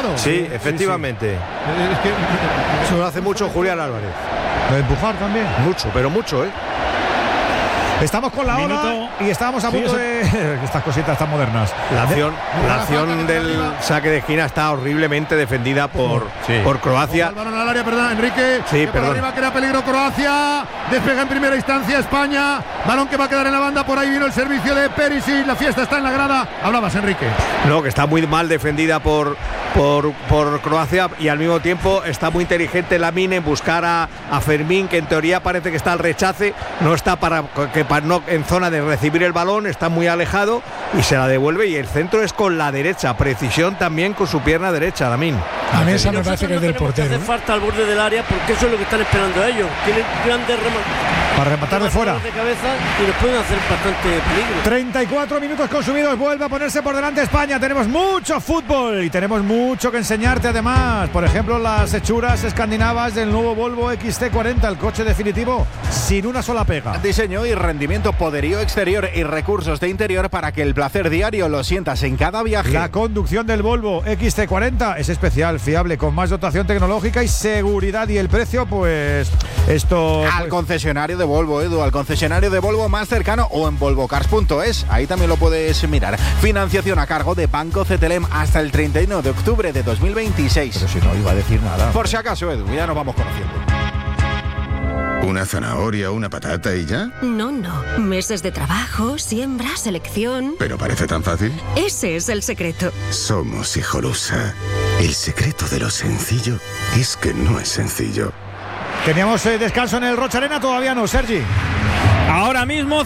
empujado. Sí, efectivamente. Es que eso lo hace mucho Julián Álvarez. ¿Lo de empujar también? Mucho, pero mucho, ¿eh? Estamos con la hora y estábamos a punto de... Estas cositas tan modernas. La acción del saque de esquina está horriblemente defendida por Croacia. El balón al área, perdón, Enrique. Sí, perdón. Por arriba crea peligro Croacia. Despega en primera instancia España. Balón que va a quedar en la banda. Por ahí vino el servicio de Perisic. La fiesta está en la grada. Hablabas, Enrique. No, que está muy mal defendida por Croacia y al mismo tiempo está muy inteligente Lamine en buscar a Fermín, que en teoría parece que está al rechace, no está no en zona de recibir el balón, está muy alejado y se la devuelve, y el centro es con la derecha, precisión también con su pierna derecha, Lamine. A mí esa me parece que es del portero. Hace falta al borde del área, porque eso es lo que están esperando ellos. Tienen grandes para rematar de fuera de cabeza y nos pueden hacer bastante peligro. 34 minutos consumidos, vuelve a ponerse por delante España. Tenemos mucho fútbol y tenemos mucho que enseñarte además. Por ejemplo, las hechuras escandinavas del nuevo Volvo XC40, el coche definitivo sin una sola pega. Diseño y rendimiento, poderío exterior y recursos de interior para que el placer diario lo sientas en cada viaje. La conducción del Volvo XC40 es especial, fiable, con más dotación tecnológica y seguridad, y el precio, pues esto... Al concesionario de Volvo, Edu, al concesionario de Volvo más cercano o en volvocars.es, ahí también lo puedes mirar. Financiación a cargo de Banco CTLM hasta el 31 de octubre de 2026. Pero si no iba a decir nada. Por si acaso, Edu, ya nos vamos conociendo. ¿Una zanahoria, una patata y ya? No. Meses de trabajo, siembra, selección... ¿Pero parece tan fácil? Ese es el secreto. Somos Hijolusa. El secreto de lo sencillo es que no es sencillo. Teníamos descanso en el Rocha Arena, todavía no, Sergi. Ahora mismo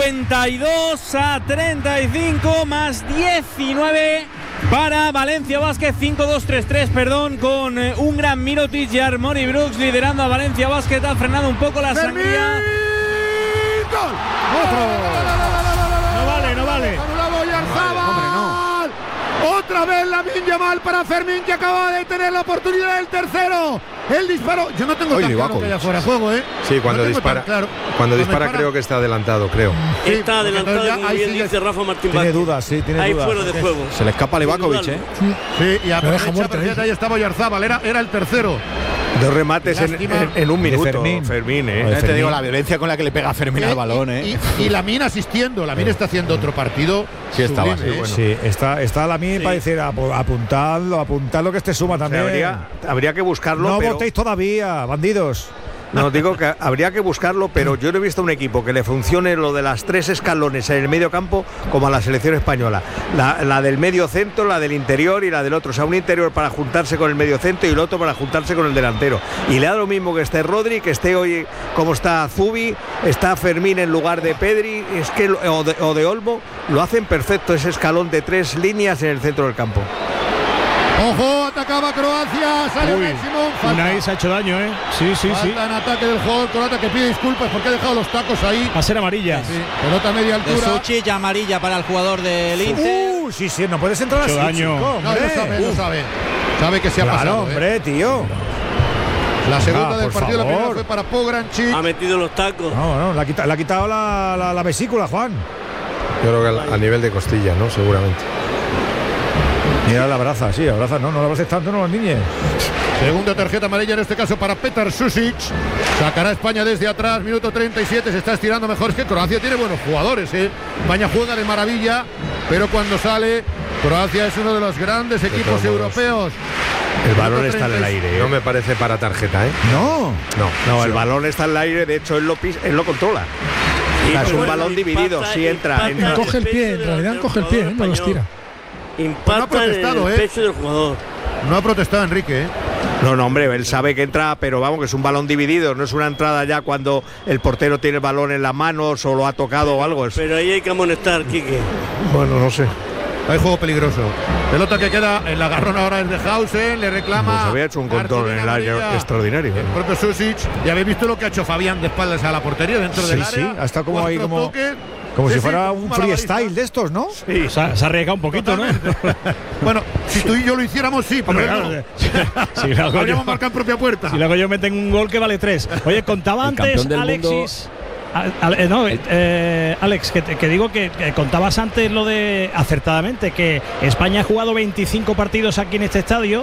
52-35 más 19 para Valencia Basket, 5-2-3-3, perdón, con un gran Mirotic y Armoni Brooks liderando a Valencia Basket. Ha frenado un poco la sangría. ¡Gol! No vale. Anulado Oyarzabal. Otra vez Lamine Yamal para Fermín, que acaba de tener la oportunidad del tercero. El disparo, yo no tengo tan claro que haya fuera de juego, ¿eh? Sí, cuando no dispara, claro. cuando dispara creo que está adelantado, creo. Sí, está adelantado, ya, muy bien dice Rafa Martín Vázquez. Tiene dudas, sí, tiene ahí dudas. Fuera de juego. Se le escapa a Livakovic, ¿eh? Sí, y ahí estaba Oyarzabal, era el tercero. Dos remates en un minuto, Fermín, ¿eh? Te digo, la violencia con la que le pega a Fermín al balón, ¿eh? Y Lamine asistiendo. Lamine está haciendo otro partido. Sí, estaba. Sí, está Lamine para decir, apuntadlo que este suma también. O sea, habría que buscarlo. No pero... votéis todavía, bandidos. No, digo que habría que buscarlo, pero yo no he visto un equipo que le funcione lo de las tres escalones en el medio campo como a la selección española. La del medio centro, la del interior y la del otro. O sea, un interior para juntarse con el medio centro y el otro para juntarse con el delantero. Y le da lo mismo que esté Rodri, que esté hoy como está Zubi, está Fermín en lugar de Pedri, o de Olmo. Lo hacen perfecto ese escalón de tres líneas en el centro del campo. Ojo, atacaba Croacia, sale Simón. Unai se ha hecho daño, ¿eh? Sí. Falta en ataque del jugador croata, que pide disculpas porque ha dejado los tacos ahí. Va a ser amarilla. Sí, pelota a media altura. Suchic, amarilla para el jugador del Inter. Sí, no puedes entrar así, daño. chico, No, lo sabe. Sabe que se ha pasado. Hombre, tío. La segunda del por partido, la favor. primera fue para Pogrančić. Ha metido los tacos. No, le ha quitado la vesícula, Juan. Yo creo que a nivel de costilla, ¿no? Seguramente. Mira, la abraza, no la abraces tanto, no los niñes. Segunda tarjeta amarilla en este caso para Petar Sušić. Sacará España desde atrás, minuto 37, se está estirando mejor. Es que Croacia tiene buenos jugadores, ¿eh? España juega de maravilla, pero cuando sale, Croacia es uno de los grandes equipos europeos. El balón está en el aire, ¿eh? No me parece para tarjeta, ¿eh? No, el balón está en el aire, de hecho él lo controla. O sea, es un balón dividido, si entra. Coge el pie, en realidad coge el pie, no los tira. Impacta en el pecho del jugador. No ha protestado Enrique, ¿eh? No, hombre, él sabe que entra, pero vamos, que es un balón dividido, no es una entrada ya cuando el portero tiene el balón en las manos o lo ha tocado o algo. Pero ahí hay que amonestar, Quique. Bueno, no sé. Hay juego peligroso. Pelota que queda en la agarrón ahora es de Hausen, le reclama. Pues había hecho un control en el área extraordinario. El propio Sušić. Ya habéis visto lo que ha hecho Fabián de espaldas a la portería dentro del área. Sí, ha estado como ahí como si fuera un freestyle de estos, ¿no? Sí, se ha arriesgado un poquito, totalmente, ¿no? Bueno, si tú y yo lo hiciéramos, sí, pero claro, si habríamos marcado en propia puerta. Si luego yo meten un gol que vale 3. Oye, contaba antes Alexis. Alex, que digo que contabas antes lo de acertadamente que España ha jugado 25 partidos aquí en este estadio